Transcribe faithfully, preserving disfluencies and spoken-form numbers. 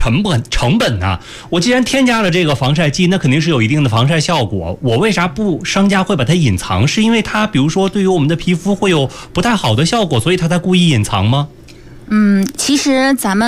成本成本呢、啊？我既然添加了这个防晒剂，那肯定是有一定的防晒效果。我为啥不商家会把它隐藏？是因为它比如说对于我们的皮肤会有不太好的效果，所以它才故意隐藏吗？ 嗯，其实咱们。